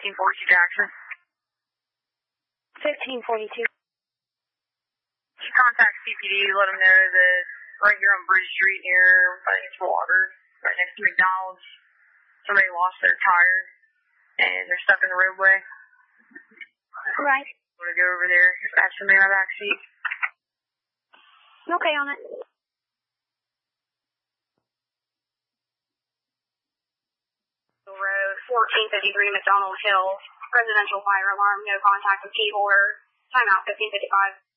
1542 Jackson. 1542. Contact CPD, let them know that right here on Bridge Street near, I think it's Water, right next to McDonald's, somebody lost their tire and they're stuck in the roadway. Right. I'm going to go over there, ask somebody in my back seat. Okay on it. Road, 1453 McDonald Hill, residential fire alarm, no contact with key holder, timeout 1555.